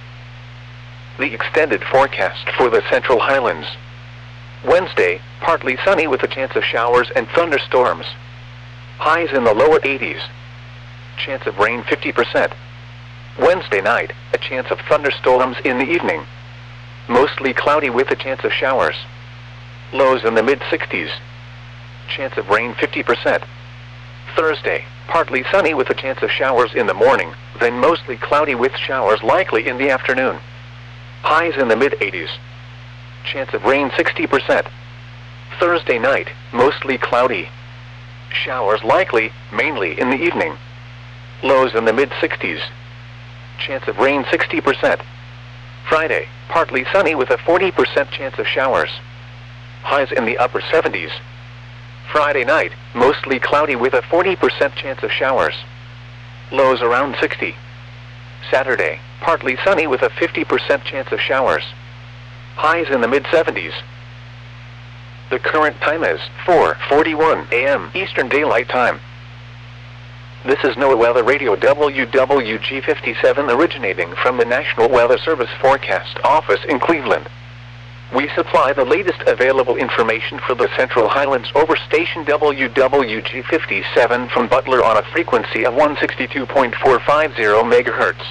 The extended forecast for the Central Highlands. Wednesday, partly sunny with a chance of showers and thunderstorms. Highs in the lower 80s. Chance of rain 50%. Wednesday night, a chance of thunderstorms in the evening. Mostly cloudy with a chance of showers. Lows in the mid-60s. Chance of rain 50%. Thursday, partly sunny with a chance of showers in the morning, then mostly cloudy with showers likely in the afternoon. Highs in the mid-80s. Chance of rain 60%. Thursday night, mostly cloudy. Showers likely, mainly in the evening. Lows in the mid-60s. Chance of rain 60%. Friday, partly sunny with a 40% chance of showers. Highs in the upper 70s. Friday night, mostly cloudy with a 40% chance of showers. Lows around 60. Saturday, partly sunny with a 50% chance of showers. Highs in the mid-70s. The current time is 4:41 a.m. Eastern Daylight Time. This is NOAA Weather Radio WWG57 originating from the National Weather Service Forecast Office in Cleveland. We supply the latest available information for the Central Highlands over station WWG57 from Butler on a frequency of 162.450 MHz.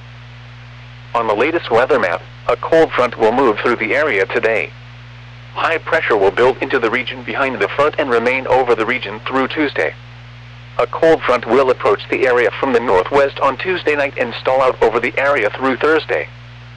On the latest weather map, a cold front will move through the area today. High pressure will build into the region behind the front and remain over the region through Tuesday. A cold front will approach the area from the northwest on Tuesday night and stall out over the area through Thursday.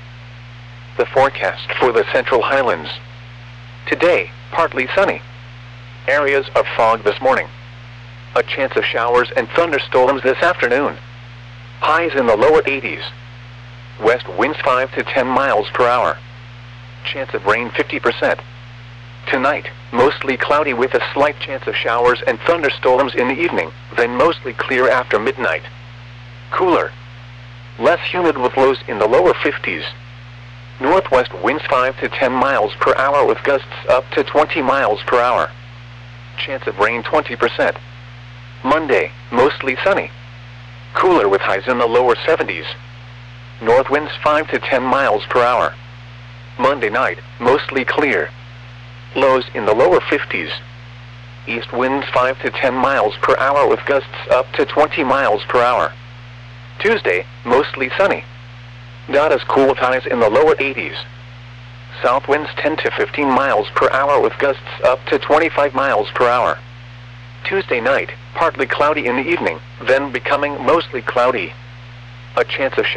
The forecast for the Central Highlands. Today, partly sunny. Areas of fog this morning. A chance of showers and thunderstorms this afternoon. Highs in the lower 80s. West winds 5 to 10 miles per hour. Chance of rain 50%. Tonight, mostly cloudy with a slight chance of showers and thunderstorms in the evening, then mostly clear after midnight. Cooler. Less humid with lows in the lower 50s. Northwest winds 5 to 10 miles per hour with gusts up to 20 miles per hour. Chance of rain 20%. Monday, mostly sunny. Cooler with highs in the lower 70s. North winds 5 to 10 miles per hour. Monday night, mostly clear. Lows in the lower 50s. East winds 5 to 10 miles per hour with gusts up to 20 miles per hour. Tuesday, mostly sunny. Not as cool with highs in the lower 80s. South winds 10 to 15 miles per hour with gusts up to 25 miles per hour. Tuesday night, partly cloudy in the evening, then becoming mostly cloudy. A chance of